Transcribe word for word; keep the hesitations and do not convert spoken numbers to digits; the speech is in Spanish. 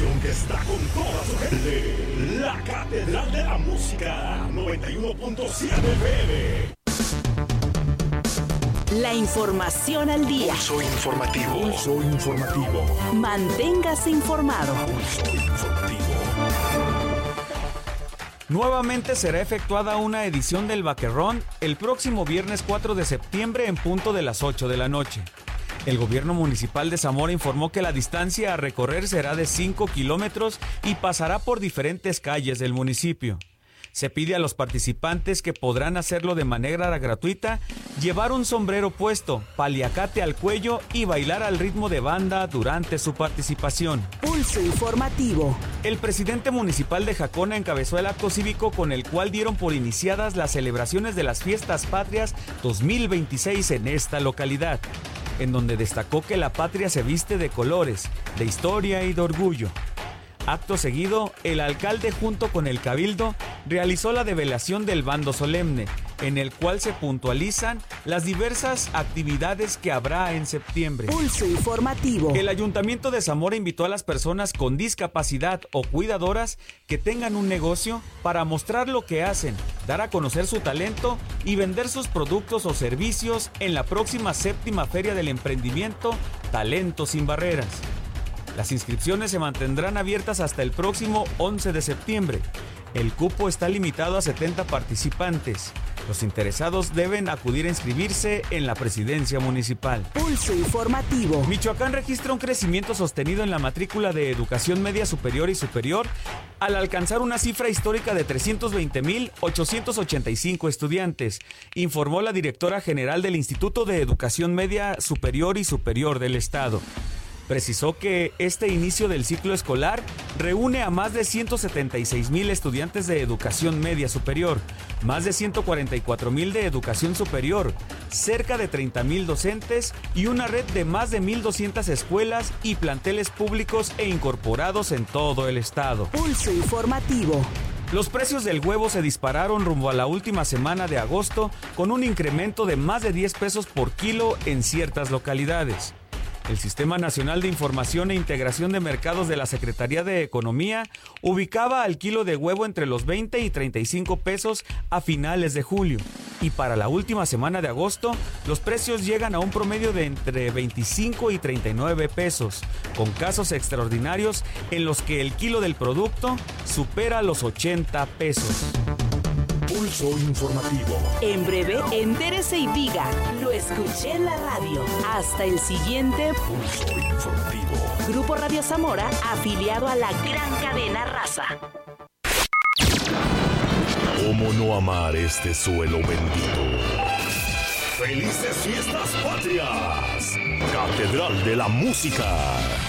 estación que está con toda su gente. La Catedral de la Música, noventa y uno punto siete F M. La información al día. Pulso informativo. Pulso informativo. Manténgase informado. Pulso informativo. Nuevamente será efectuada una edición del Vaquerrón el próximo viernes cuatro de septiembre en punto de las ocho de la noche. El gobierno municipal de Zamora informó que la distancia a recorrer será de cinco kilómetros y pasará por diferentes calles del municipio. Se pide a los participantes, que podrán hacerlo de manera gratuita, llevar un sombrero puesto, paliacate al cuello y bailar al ritmo de banda durante su participación. Pulso informativo. El presidente municipal de Jacona encabezó el acto cívico con el cual dieron por iniciadas las celebraciones de las Fiestas Patrias dos mil veintiséis en esta localidad, en donde destacó que la patria se viste de colores, de historia y de orgullo. Acto seguido, el alcalde junto con el cabildo realizó la develación del bando solemne, en el cual se puntualizan las diversas actividades que habrá en septiembre. Pulso informativo. El Ayuntamiento de Zamora invitó a las personas con discapacidad o cuidadoras que tengan un negocio para mostrar lo que hacen, dar a conocer su talento y vender sus productos o servicios en la próxima séptima Feria del Emprendimiento Talento Sin Barreras. Las inscripciones se mantendrán abiertas hasta el próximo once de septiembre. El cupo está limitado a setenta participantes. Los interesados deben acudir a inscribirse en la presidencia municipal. Pulso informativo. Michoacán registra un crecimiento sostenido en la matrícula de educación media superior y superior al alcanzar una cifra histórica de trescientos veinte mil ochocientos ochenta y cinco estudiantes, informó la directora general del Instituto de Educación Media Superior y Superior del Estado. Precisó que este inicio del ciclo escolar reúne a más de ciento setenta y seis mil estudiantes de educación media superior, más de ciento cuarenta y cuatro mil de educación superior, cerca de treinta mil docentes y una red de más de mil doscientas escuelas y planteles públicos e incorporados en todo el estado. Pulso informativo. Los precios del huevo se dispararon rumbo a la última semana de agosto, con un incremento de más de diez pesos por kilo en ciertas localidades. El Sistema Nacional de Información e Integración de Mercados de la Secretaría de Economía ubicaba al kilo de huevo entre los veinte y treinta y cinco pesos a finales de julio. Y para la última semana de agosto, los precios llegan a un promedio de entre veinticinco y treinta y nueve pesos, con casos extraordinarios en los que el kilo del producto supera los ochenta pesos. Pulso informativo. En breve, entérese y diga, lo escuché en la radio. Hasta el siguiente Pulso informativo. Grupo Radio Zamora, afiliado a la gran cadena Raza. ¿Cómo no amar este suelo bendito? ¡Felices Fiestas Patrias! Catedral de la Música.